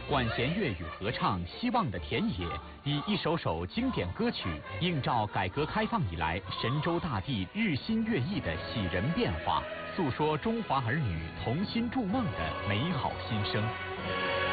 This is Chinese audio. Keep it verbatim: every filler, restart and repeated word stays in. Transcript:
管弦乐与合唱《希望的田野》，以一首首经典歌曲映照改革开放以来神州大地日新月异的喜人变化，诉说中华儿女童心筑梦的美好心声。